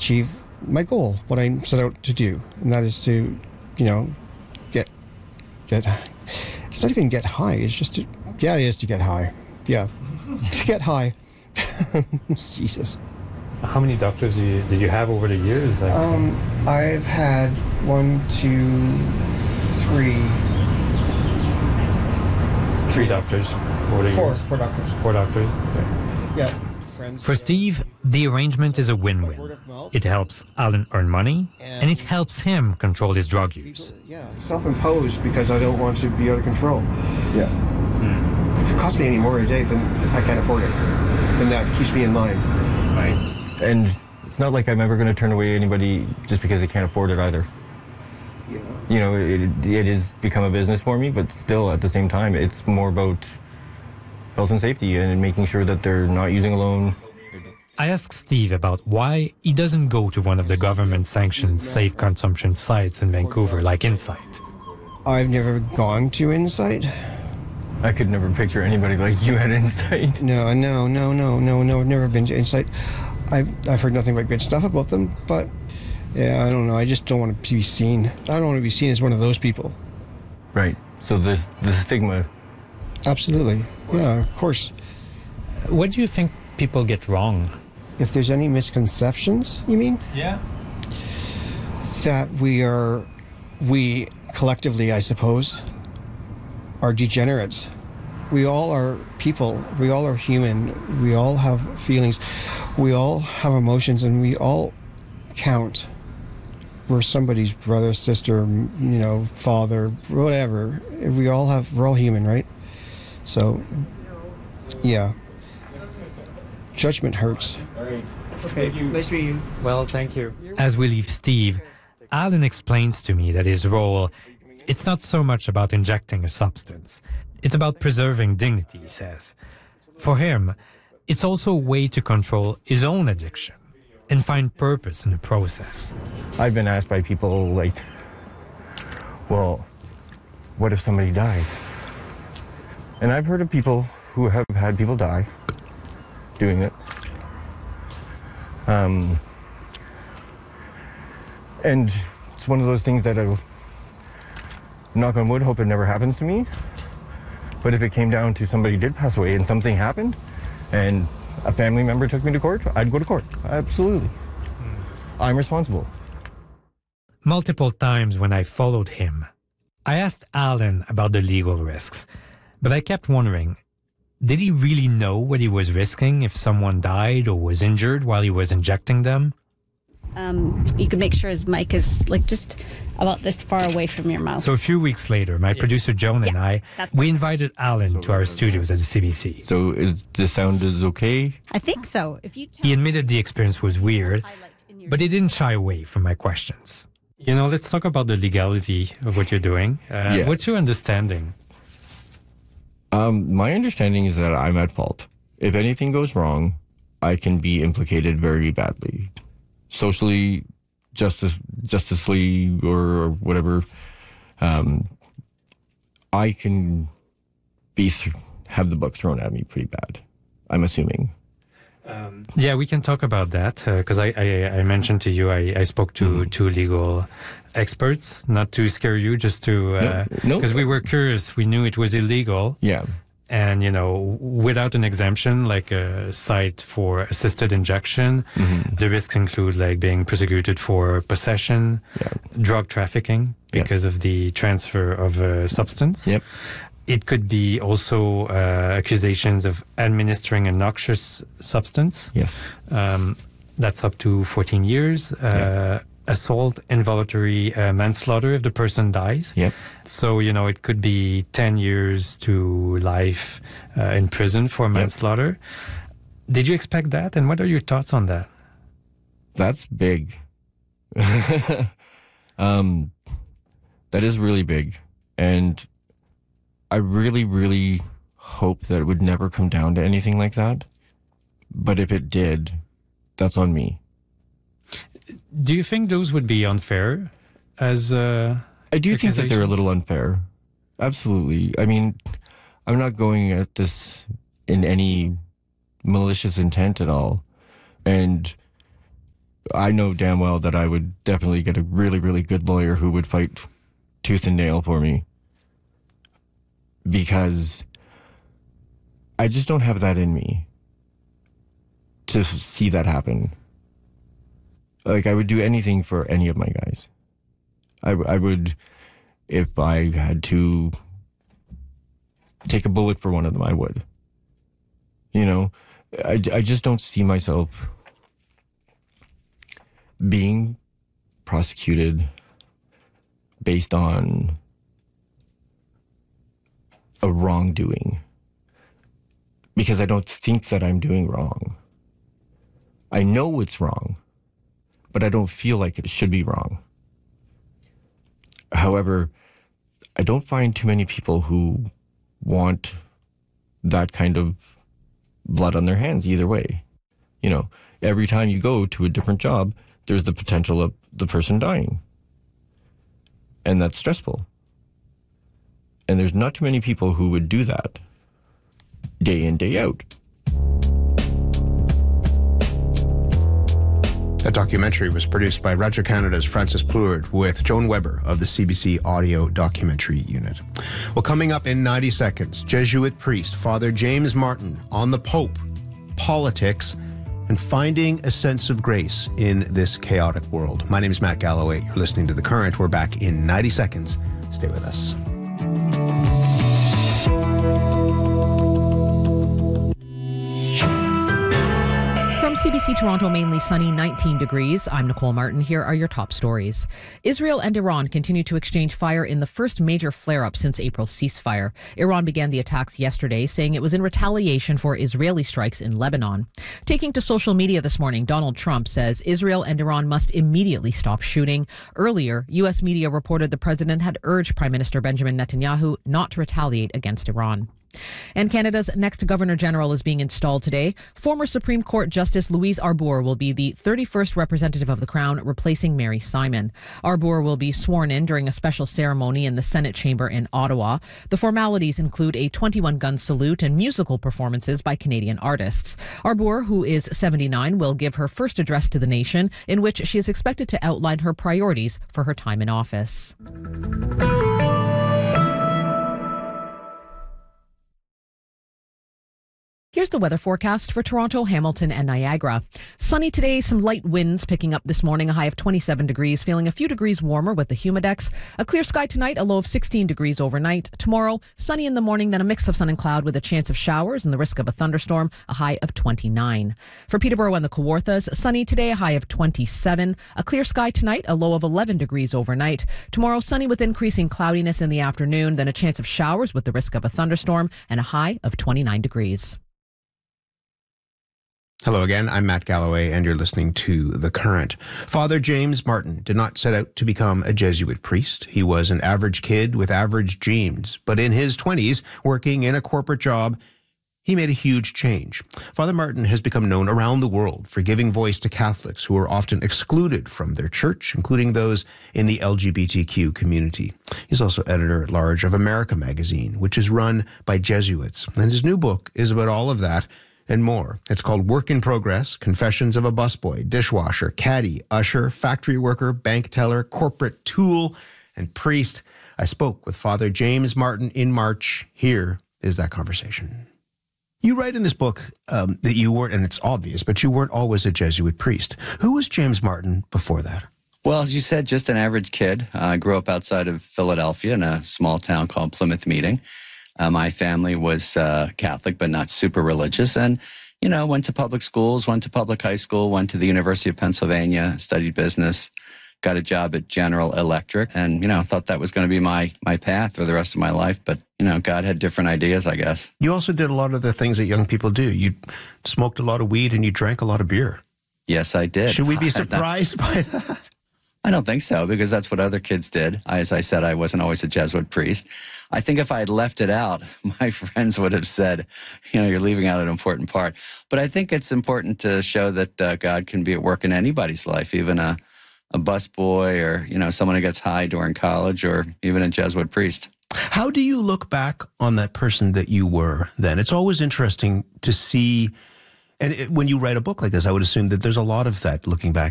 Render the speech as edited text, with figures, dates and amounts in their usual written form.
achieve my goal, what I set out to do, and that is to, get. It's not even get high. It's just it is to get high. Yeah, to get high. Jesus. How many doctors did you have over the years? I've had 1, 2, 3. 3 doctors over the years. 4 doctors. 4 doctors. Yeah. For Steve, the arrangement is a win-win. It helps Alan earn money, and it helps him control his drug use. Yeah, self-imposed because I don't want to be out of control. Yeah. If it costs me any more a day, then I can't afford it. Then that keeps me in line. Right. And it's not like I'm ever going to turn away anybody just because they can't afford it either. Yeah. It has become a business for me, but still at the same time, it's more about health and safety and making sure that they're not using alone. I asked Steve about why he doesn't go to one of the government-sanctioned safe consumption sites in Vancouver like Insight. I've never gone to Insight. I could never picture anybody like you at Insight. No, I've never been to Insight. I've heard nothing but good stuff about them, but yeah, I don't know. I just don't want to be seen. I don't want to be seen as one of those people. Right. So the stigma. Absolutely. Yeah, of course. What do you think people get wrong? If there's any misconceptions, you mean? Yeah. That we collectively, I suppose, are degenerates. We all are people. We all are human. We all have feelings. We all have emotions, and we all count. We're somebody's brother, sister, father, whatever. We're all human, right? So, yeah. Judgment hurts. Okay, nice to meet you. Well, thank you. As we leave Steve, Alan explains to me that his role, it's not so much about injecting a substance. It's about preserving dignity, he says. For him, it's also a way to control his own addiction and find purpose in the process. I've been asked by people like, well, what if somebody dies? And I've heard of people who have had people die doing it. And it's one of those things that I, knock on wood, hope it never happens to me. But if it came down to somebody did pass away and something happened and a family member took me to court, I'd go to court. Absolutely. I'm responsible. Multiple times when I followed him, I asked Alan about the legal risks, but I kept wondering, did he really know what he was risking if someone died or was injured while he was injecting them? You could make sure his mic is just about this far away from your mouth. So a few weeks later, my producer Joan and I, we invited Alan to our studios at the CBC. So the sound is okay? I think so. If you He admitted the experience was weird, but he didn't shy away from my questions. Let's talk about the legality of what you're doing. What's your understanding? My understanding is that I'm at fault. If anything goes wrong, I can be implicated very badly. Socially, justicely, or whatever. I can have the book thrown at me pretty bad, I'm assuming. Yeah, we can talk about that, because I mentioned to you, I spoke to two legal experts, not to scare you, just to, because we were curious, we knew it was illegal. Yeah. And, without an exemption, like a site for assisted injection, the risks include being prosecuted for possession, drug trafficking because of the transfer of a substance. Yep. It could be also accusations of administering a noxious substance. Yes. That's up to 14 years. Assault, involuntary manslaughter if the person dies. Yep. So, it could be 10 years to life in prison for manslaughter. Did you expect that? And what are your thoughts on that? That's big. That is really big. And I really, really hope that it would never come down to anything like that. But if it did, that's on me. Do you think those would be unfair as I do think that they're a little unfair. Absolutely. I mean, I'm not going at this in any malicious intent at all. And I know damn well that I would definitely get a really, really good lawyer who would fight tooth and nail for me. Because I just don't have that in me to see that happen. Like, I would do anything for any of my guys. I would, if I had to take a bullet for one of them, I would. You know, I just don't see myself being prosecuted based on a wrongdoing, because I don't think that I'm doing wrong. I know it's wrong, but I don't feel like it should be wrong. However, I don't find too many people who want that kind of blood on their hands either way. You know, every time you go to a different job, there's the potential of the person dying. And that's stressful. And there's not too many people who would do that day in, day out. That documentary was produced by Radio Canada's Francis Plourde with Joan Weber of the CBC Audio Documentary Unit. Well, coming up in 90 seconds, Jesuit priest Father James Martin on the Pope, politics, and finding a sense of grace in this chaotic world. My name is Matt Galloway. You're listening to The Current. We're back in 90 seconds. Stay with us. From CBC Toronto, mainly sunny, 19 degrees. I'm Nicole Martin. Here are your top stories. Israel and Iran continue to exchange fire in the first major flare-up since April's ceasefire. Iran began the attacks yesterday, saying it was in retaliation for Israeli strikes in Lebanon. Taking to social media this morning, Donald Trump says Israel and Iran must immediately stop shooting. Earlier, U.S. media reported the president had urged Prime Minister Benjamin Netanyahu not to retaliate against Iran. And Canada's next Governor-General is being installed today. Former Supreme Court Justice Louise Arbour will be the 31st representative of the Crown, replacing Mary Simon. Arbour will be sworn in during a special ceremony in the Senate chamber in Ottawa. The formalities include a 21-gun salute and musical performances by Canadian artists. Arbour, who is 79, will give her first address to the nation, in which she is expected to outline her priorities for her time in office. Here's the weather forecast for Toronto, Hamilton, and Niagara. Sunny today, some light winds picking up this morning, a high of 27 degrees, feeling a few degrees warmer with the humidex. A clear sky tonight, a low of 16 degrees overnight. Tomorrow, sunny in the morning, then a mix of sun and cloud with a chance of showers and the risk of a thunderstorm, a high of 29. For Peterborough and the Kawarthas, sunny today, a high of 27. A clear sky tonight, a low of 11 degrees overnight. Tomorrow, sunny with increasing cloudiness in the afternoon, then a chance of showers with the risk of a thunderstorm, and a high of 29 degrees. Hello again, I'm Matt Galloway, and you're listening to The Current. Father James Martin did not set out to become a Jesuit priest. He was an average kid with average dreams. But in his 20s, working in a corporate job, he made a huge change. Father Martin has become known around the world for giving voice to Catholics who are often excluded from their church, including those in the LGBTQ community. He's also editor-at-large of America magazine, which is run by Jesuits. And his new book is about all of that and more. It's called Work in Progress, Confessions of a Busboy, Dishwasher, Caddy, Usher, Factory Worker, Bank Teller, Corporate Tool, and Priest. I spoke with Father James Martin in March. Here is that conversation. You write in this book that you weren't, and it's obvious, but you weren't always a Jesuit priest. Who was James Martin before that? Well, as you said, just an average kid. I grew up outside of Philadelphia in a small town called Plymouth Meeting. My family was Catholic, but not super religious. And, you know, went to public schools, went to public high school, went to the University of Pennsylvania, studied business, got a job at General Electric, and, you know, thought that was going to be my path for the rest of my life. But, you know, God had different ideas, I guess. You also did a lot of the things that young people do. You smoked a lot of weed and you drank a lot of beer. Yes, I did. Should we be surprised by that? I don't think so, because that's what other kids did. As I said, I wasn't always a Jesuit priest. I think if I had left it out, my friends would have said, you know, you're leaving out an important part. But I think it's important to show that God can be at work in anybody's life, even a busboy or, you know, someone who gets high during college or even a Jesuit priest. How do you look back on that person that you were then? It's always interesting to see, and when you write a book like this, I would assume that there's a lot of that looking back